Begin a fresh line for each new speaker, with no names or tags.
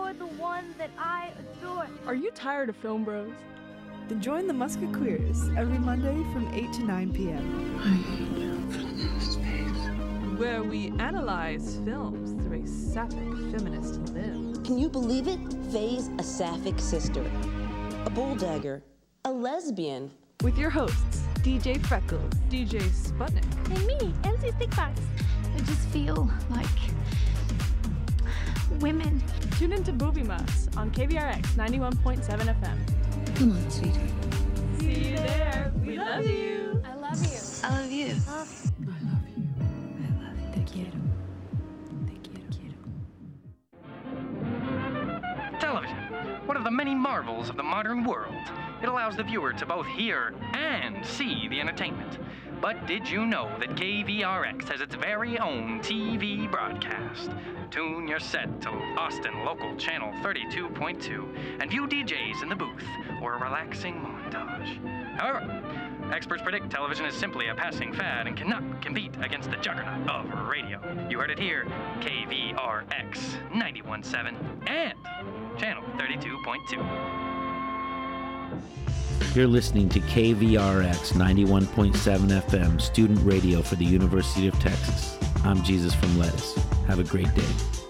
You're the one that I adore.
Are you tired of Film Bros?
Then join the Musket Queers every Monday from 8 to 9 p.m.
I hate you, space.
Where we analyze films through a sapphic feminist lens.
Can you believe it? Faye's a sapphic sister, a bulldagger, a lesbian.
With your hosts, DJ Freckles, DJ Sputnik,
And me, MC Stickbox.
I just feel like women.
Tune into Booby Mass on KVRX 91.7 FM.
Come on, sweetheart.
See you there. We love you.
I love you.
I love you.
I love you. I love you. Te quiero. Te quiero.
Television, one of the many marvels of the modern world. It allows the viewer to both hear and see the entertainment. But did you know that KVRX has its very own TV broadcast? Tune your set to Austin Local Channel 32.2 and view DJs in the booth or a relaxing montage. However, experts predict television is simply a passing fad and cannot compete against the juggernaut of radio. You heard it here, KVRX 91.7 and Channel 32.2.
You're listening to KVRX 91.7 FM, student radio for the University of Texas. I'm Jesus from Lettuce. Have a great day.